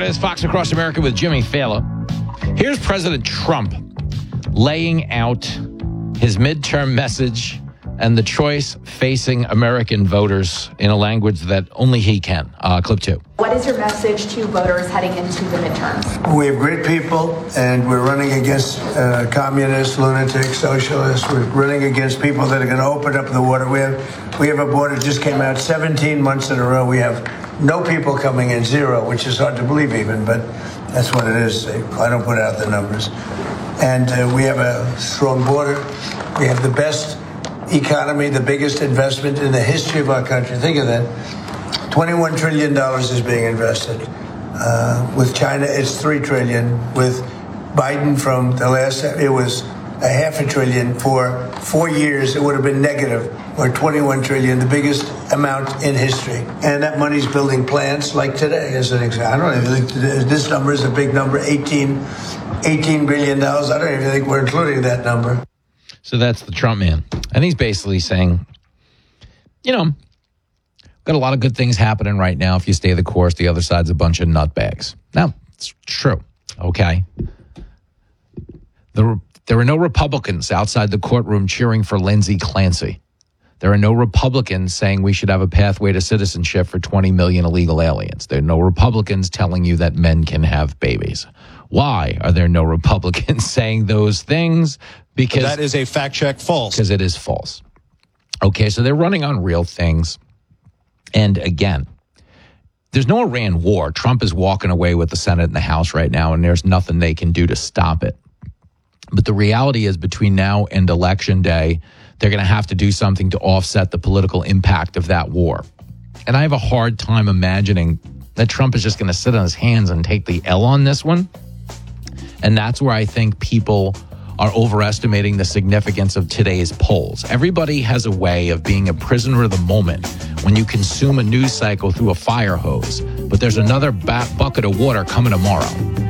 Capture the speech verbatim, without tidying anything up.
it is Fox Across America with Jimmy Fallon. Here's President Trump laying out his midterm message and the choice facing American voters in a language that only he can. Uh, clip two. What is your message to voters heading into the midterms? We have great people, and we're running against uh, communists, lunatics, socialists. We're running against people that are going to open up the water. We have, we have a border just came out seventeen months in a row. We have no people coming in, zero, which is hard to believe even, but that's what it is. I don't put out the numbers. And uh, we have a strong border. We have the best economy, the biggest investment in the history of our country. Think of that. twenty-one trillion dollars is being invested. Uh, with China, it's three trillion dollars. With Biden from the last, it was a half a trillion. For four years, it would have been negative, or twenty-one trillion dollars, the biggest amount in history. And that money's building plants like today, as an example. I don't even think this number is a big number, eighteen, eighteen billion dollars. I don't even think we're including that number. So that's the Trump man. And he's basically saying, you know, got a lot of good things happening right now. If you stay the course, the other side's a bunch of nutbags. Now, it's true. Okay. There, there are no Republicans outside the courtroom cheering for Lindsey Clancy. There are no Republicans saying we should have a pathway to citizenship for twenty million illegal aliens. There are no Republicans telling you that men can have babies. Why are there no Republicans saying those things? Because that is a fact check false. Because it is false. Okay, so they're running on real things. And again, there's no Iran war. Trump is walking away with the Senate and the House right now, and there's nothing they can do to stop it. But the reality is between now and Election Day, they're going to have to do something to offset the political impact of that war. And I have a hard time imagining that Trump is just going to sit on his hands and take the L on this one. And that's where I think people are overestimating the significance of today's polls. Everybody has a way of being a prisoner of the moment when you consume a news cycle through a fire hose. But there's another ba- bucket of water coming tomorrow.